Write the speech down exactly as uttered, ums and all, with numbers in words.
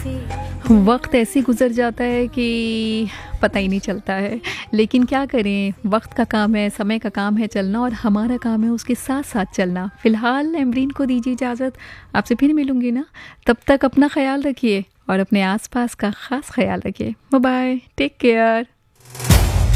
वक्त ऐसे गुजर जाता है कि पता ही नहीं चलता है, लेकिन क्या करें, वक्त का काम है, समय का काम है चलना, और हमारा काम है उसके साथ साथ चलना। फ़िलहाल एमरीन को दीजिए इजाज़त, आपसे फिर मिलूंगी ना, तब तक अपना ख्याल रखिए और अपने आसपास का ख़ास ख्याल रखिए। Bye bye, take care.